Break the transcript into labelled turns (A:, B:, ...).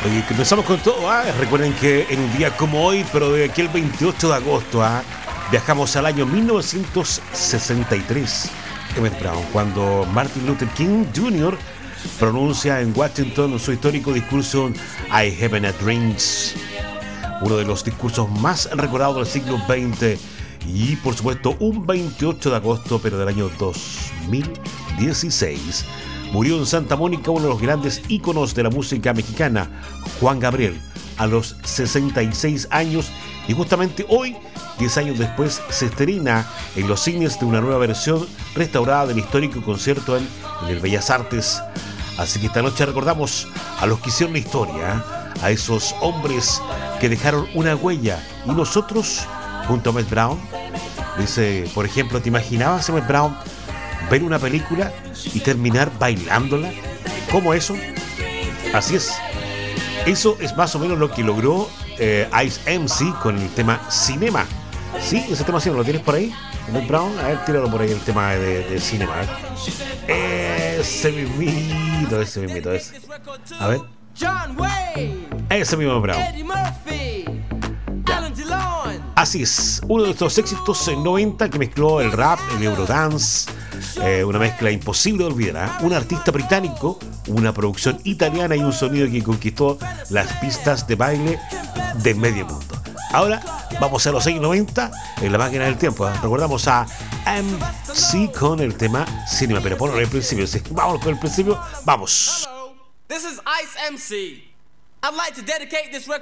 A: Oye, comenzamos con todo, ¿ah? Recuerden que en un día como hoy, pero de aquí el 28 de agosto, ¿ah? Viajamos al año 1963, Emmett Brown, cuando Martin Luther King Jr. pronuncia en Washington su histórico discurso I Have a Dreams, uno de los discursos más recordados del siglo XX, y por supuesto un 28 de agosto, pero del año 2016. Murió en Santa Mónica uno de los grandes íconos de la música mexicana, Juan Gabriel, a los 66 años, y justamente hoy, 10 años después, se estrena en los cines de una nueva versión restaurada del histórico concierto en el Bellas Artes. Así que esta noche recordamos a los que hicieron la historia, a esos hombres que dejaron una huella, y nosotros, junto a Emmett Brown, dice, por ejemplo, ¿te imaginabas, Emmett Brown, ver una película y terminar bailándola? ¿Cómo eso? Así es. Eso es más o menos lo que logró Ice MC con el tema Cinema. ¿Sí? Ese tema Cinema, ¿lo tienes por ahí? Emmett Brown, a ver, tíralo por ahí el tema de Cinema. Ese mismito. A ver. Ese mismo Brown. Así es, uno de estos éxitos en 90 que mezcló el rap, el eurodance, una mezcla imposible de olvidar, ¿eh? Un artista británico, una producción italiana y un sonido que conquistó las pistas de baile de medio mundo. Ahora vamos a los años 90 en la máquina del tiempo, ¿eh? Recordamos a MC con el tema Cinema, pero ponlo al principio, ¿sí? Vamos con el principio, vamos.
B: This is Ice MC. I'd like to dedicate this record